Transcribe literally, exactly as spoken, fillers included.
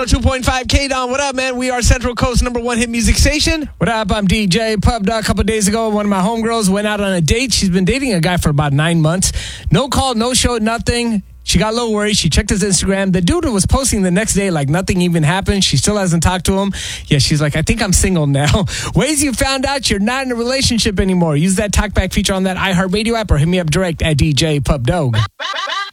two point five K-Don. What up, man? We are Central Coast number one hit music station. What up? I'm D J Pub Dog. A couple days ago, one of my homegirls went out on a date. She's been dating a guy for about nine months. No call, no show, nothing. She got a little worried. She checked his Instagram. The dude was posting the next day like nothing even happened. She still hasn't talked to him. Yeah, she's like, I think I'm single now. Ways you found out you're not in a relationship anymore. Use that talkback feature on that iHeartRadio app or hit me up direct at D J Pub Dog.